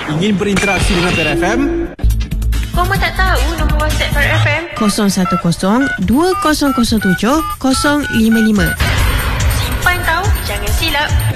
Ingin berinteraksi dengan Para FM? Koma tak tahu nombor WhatsApp Para FM? 010-2007-055. Simpan tahu, jangan silap.